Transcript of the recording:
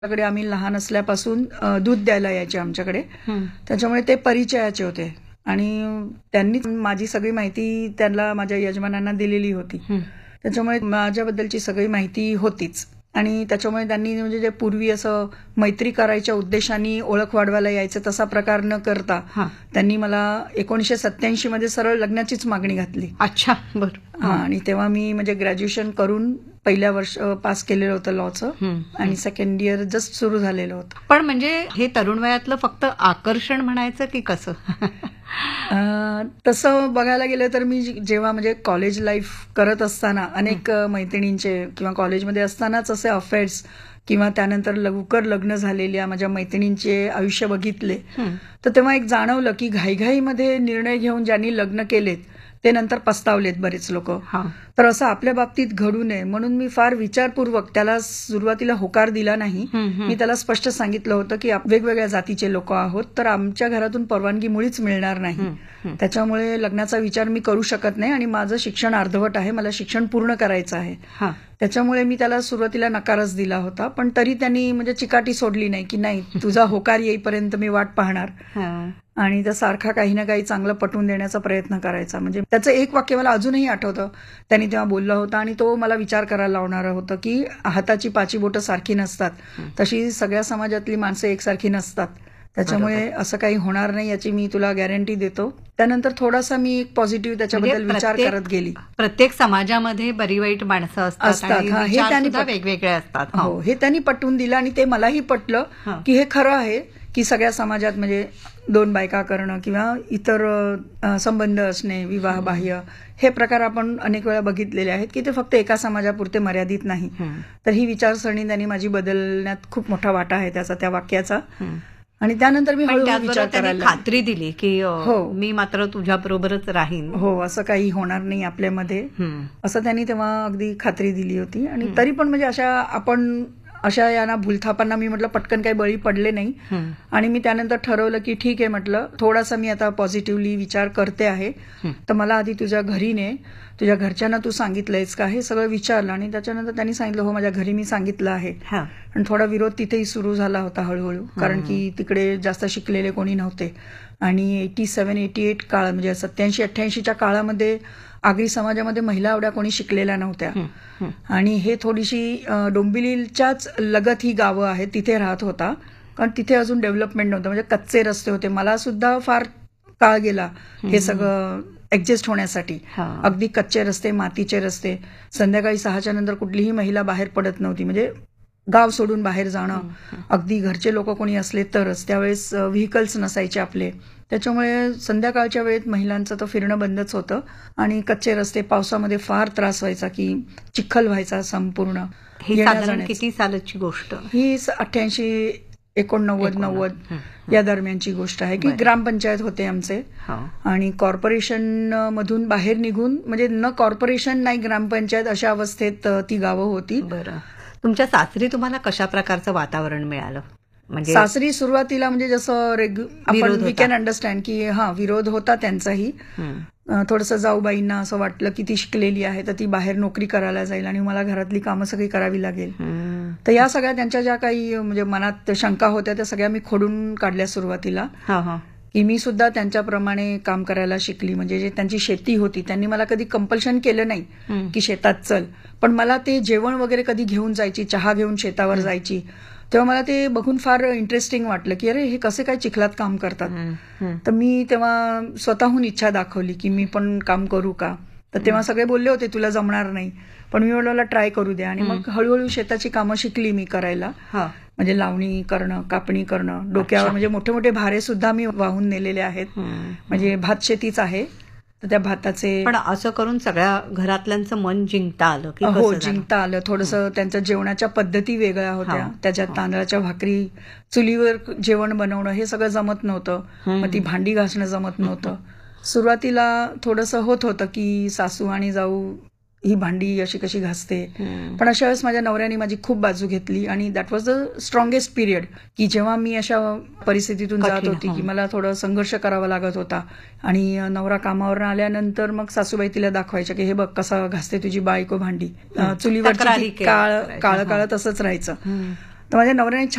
कडे आम्ही लहान असल्यापासून दूध द्यायला यायचे आमच्याकडे. त्याच्यामुळे ते परिचयाचे होते आणि त्यांनी माझी सगळी माहिती त्यांना माझ्या यजमानांना दिलेली होती. त्याच्यामुळे माझ्याबद्दलची सगळी माहिती होतीच आणि त्याच्यामुळे त्यांनी म्हणजे जे पूर्वी असं मैत्री करायच्या उद्देशाने ओळख वाढवायला यायचं तसा प्रकार न करता त्यांनी मला 1987 मध्ये सरळ लग्नाचीच मागणी घातली. अच्छा, बरं. आणि तेव्हा मी म्हणजे ग्रॅज्युएशन करून पहिल्या वर्ष पास केलेलं होतं लॉचं आणि सेकंड इयर जस्ट सुरू झालेलं होतं. पण म्हणजे हे तरुण वयातलं फक्त आकर्षण म्हणायचं की कसं? तसं बघायला गेलं तर मी जेव्हा म्हणजे कॉलेज लाईफ करत असताना अनेक मैत्रिणींचे किंवा कॉलेजमध्ये असतानाच असे अफेअर्स किंवा त्यानंतर लवकर लग्न झालेल्या माझ्या मैत्रिणींचे आयुष्य बघितले तर तेव्हा एक जाणवलं की घाईघाईमध्ये निर्णय घेऊन ज्यांनी लग्न केलेत ते नंतर पस्तावलेत बरेच लोक. तर असं आपल्या बाबतीत घडू नये म्हणून मी फार विचारपूर्वक त्याला सुरुवातीला होकार दिला नाही. मी त्याला स्पष्ट सांगितलं होतं की वेगवेगळ्या जातीचे लोक आहोत तर आमच्या घरातून परवानगी मुळीच मिळणार नाही. त्याच्यामुळे लग्नाचा विचार मी करू शकत नाही आणि माझं शिक्षण अर्धवट आहे, मला शिक्षण पूर्ण करायचं आहे. त्याच्यामुळे मी त्याला सुरुवातीला नकारच दिला होता. पण तरी त्यांनी म्हणजे चिकाटी सोडली नाही की नाही तुझा होकार येईपर्यंत मी वाट पाहणार आणि त्या सारखा काही ना काही चांगलं पटवून देण्याचा प्रयत्न करायचा. म्हणजे त्याचं एक वाक्य मला अजूनही आठवतं. त्यांनी तेव्हा बोलला होता आणि तो मला विचार करायला लावणारं होतं की हाताची पाची बोटं सारखी नसतात तशी सगळ्या समाजातली माणसं एकसारखी नसतात. त्याच्यामुळे असं काही होणार नाही याची मी तुला गॅरंटी देतो. त्यानंतर थोडासा मी एक पॉझिटिव्ह त्याच्याबद्दल विचार करत गेली. प्रत्येक समाजामध्ये बरी वाईट माणसं असतात हे त्यांनी वेगवेगळे असतात. हो, हे त्यांनी पटवून दिलं आणि ते मलाही पटलं की हे खरं आहे की सगळ्या समाजात म्हणजे दोन बायका करणं किंवा इतर संबंध असणे विवाह बाह्य हे प्रकार आपण अनेक वेळा बघितलेले आहेत की ते फक्त एका समाजापुरते मर्यादित नाही. तर ही विचारसरणी त्यांनी माझी बदलण्यात खूप मोठा वाटा आहे त्याचा, त्या वाक्याचा. आणि त्यानंतर मी हळूहळू विचार करायला खात्री दिली की हो मी मात्र तुझ्या बरोबरच राहीन. हो, असं काही होणार नाही आपल्यामध्ये असं त्यांनी तेव्हा अगदी खात्री दिली होती. आणि तरी पण म्हणजे अशा यांना भूलथापांना मी म्हटलं पटकन काही बळी पडले नाही. आणि मी त्यानंतर ठरवलं की ठीक आहे म्हटलं थोडासा मी आता पॉझिटिव्हली विचार करते आहे तर मला आधी तुझ्या घरी ने, तुझ्या घरच्यांना तू सांगितलंयस का हे सगळं विचारलं. आणि त्याच्यानंतर त्यांनी सांगितलं हो माझ्या घरी मी सांगितलं आहे. आणि थोडा विरोध तिथेही सुरू झाला होता हळूहळू कारण की तिकडे जास्त शिकलेले कोणी नव्हते. आणि 87-88 काळ म्हणजे 87-88च्या काळामध्ये आगरी समाजामध्ये महिला एवढ्या कोणी शिकलेल्या नव्हत्या. आणि हे थोडीशी डोंबिवलीच्याच लगत ही गावं आहेत तिथे राहत होता कारण तिथे अजून डेव्हलपमेंट नव्हतं म्हणजे कच्चे रस्ते होते. मला सुद्धा फार काळ गेला हे सगळं ऍडजस्ट होण्यासाठी. अगदी कच्चे रस्ते, मातीचे रस्ते, संध्याकाळी 6च्या नंतर कुठलीही महिला बाहेर पडत नव्हती म्हणजे गाव सोडून बाहेर जाणं, अगदी घरचे लोक कोणी असले तरच. त्यावेळेस व्हेकल्स नसायचे आपले, त्याच्यामुळे संध्याकाळच्या वेळेत महिलांचं तर फिरणं बंदच होतं. आणि कच्चे रस्ते, पावसामध्ये फार त्रास व्हायचा की चिखल व्हायचा संपूर्ण. किती सालाची गोष्ट ही 88-89-90 या दरम्यानची गोष्ट आहे की ग्रामपंचायत होते आमचे. आणि कॉर्पोरेशन मधून बाहेर निघून म्हणजे न कॉर्पोरेशन नाही ग्रामपंचायत अशा अवस्थेत ती गावं होती. बरं, तुमच्या सासरी तुम्हाला कशा प्रकारचं वातावरण मिळालं? म्हणजे सासरी सुरुवातीला म्हणजे जसं आपण वी कॅन अंडरस्टँड की विरोध होता त्यांचाही. थोडंसं जाऊबाईंना असं वाटलं की ती शिकलेली आहे तर ती बाहेर नोकरी करायला जाईल आणि मला घरातली कामं सगळी करावी लागेल. तर या सगळ्या त्यांच्या ज्या काही म्हणजे मनात शंका होत्या त्या सगळ्या मी खोडून काढल्या सुरुवातीला. की मी सुद्धा त्यांच्याप्रमाणे काम करायला शिकली. म्हणजे जे त्यांची शेती होती त्यांनी मला कधी कंपल्शन केलं नाही की शेतात चल, पण मला ते जेवण वगैरे कधी घेऊन जायची, चहा घेऊन शेतावर जायची तेव्हा मला ते बघून फार इंटरेस्टिंग वाटलं की अरे हे कसे काय चिखलात काम करतात. तर मी तेव्हा स्वतःहून इच्छा दाखवली की मी पण काम करू का. तर तेव्हा सगळे बोलले होते तुला जमणार नाही, पण मी म्हटलं ट्राय करू द्या. आणि मग हळूहळू शेताची कामं शिकली मी करायला. म्हणजे लावणी करणं, कापणी करणं, डोक्यावर म्हणजे मोठे मोठे भारे सुद्धा मी वाहून नेलेले आहेत. म्हणजे भात शेतीच आहे तर त्या भाताचे. पण असं करून सगळ्या घरातल्यांचं मन जिंकता आलं की? हो, जिंकता आलं. थोडंसं त्यांच्या जेवणाच्या पद्धती वेगळ्या होत्या. त्याच्यात तांदळाच्या भाकरी, चुलीवर जेवण बनवणं हे सगळं जमत नव्हतं. मग ती भांडी घासणं जमत नव्हतं. सुरुवातीला थोडंसं होत होतं की सासू आणि जाऊ ही भांडी अशी कशी घासते. पण अशा वेळेस माझ्या नवऱ्याने माझी खूप बाजू घेतली आणि that was the strongest period की जेव्हा मी अशा परिस्थितीतून जात होती की मला थोडं संघर्ष करावा लागत होता. आणि नवरा कामावर आल्यानंतर मग सासूबाई तिला दाखवायच्या की हे बघ कसं घासते तुझी बायको भांडी. चुलीवरची काळ काळ तसंच राहायचं. तर माझ्या नवऱ्याने